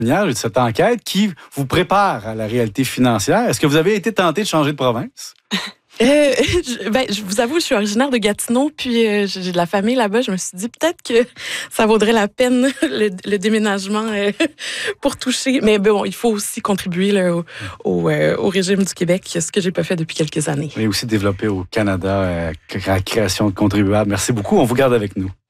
témoignage et de cette enquête qui vous prépare à la réalité financière. Est-ce que vous avez été tenté de changer de province? Je vous avoue, je suis originaire de Gatineau, puis j'ai de la famille là-bas. Je me suis dit peut-être que ça vaudrait la peine le déménagement pour toucher. Mais bon, il faut aussi contribuer là, au régime du Québec, ce que j'ai pas fait depuis quelques années. Et aussi développer au Canada la création de contribuables. Merci beaucoup. On vous garde avec nous.